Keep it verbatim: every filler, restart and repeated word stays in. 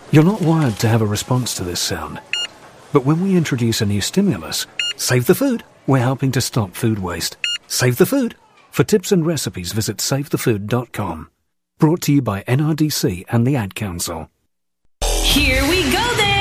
You're not wired to have a response to this sound. But when we introduce a new stimulus, save the food, we're helping to stop food waste. Save the food. For tips and recipes, visit save the food dot com. Brought to you by N R D C and the Ad Council. Here we go then!